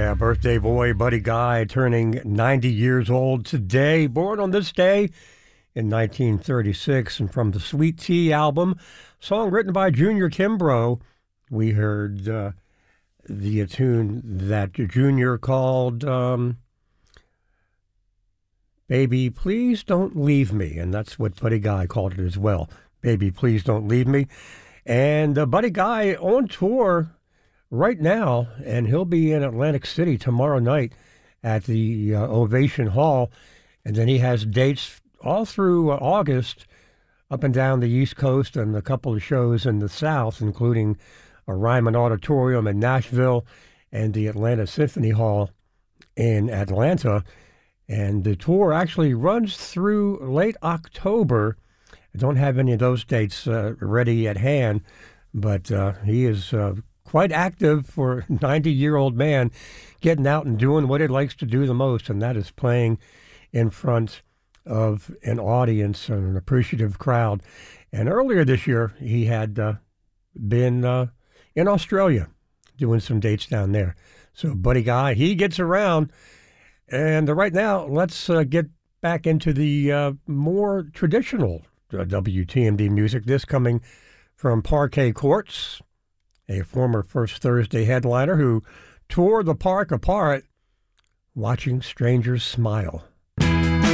Yeah, birthday boy Buddy Guy turning 90 years old today. Born on this day in 1936. And from the Sweet Tea album, song written by Junior Kimbrough, we heard the tune that Junior called Baby, Please Don't Leave Me. And that's what Buddy Guy called it as well. Baby, Please Don't Leave Me. And Buddy Guy on tour right now, and he'll be in Atlantic City tomorrow night at the Ovation Hall. And then he has dates all through August up and down the East Coast and a couple of shows in the South, including a Ryman Auditorium in Nashville and the Atlanta Symphony Hall in Atlanta. And the tour actually runs through late October. I don't have any of those dates ready at hand, but he is quite active for a 90-year-old man, getting out and doing what he likes to do the most, and that is playing in front of an audience and an appreciative crowd. And earlier this year, he had been in Australia doing some dates down there. So Buddy Guy, he gets around. And right now, let's get back into the more traditional WTMD music. This coming from Parquet Courts, a former First Thursday headliner who tore the park apart watching strangers smile.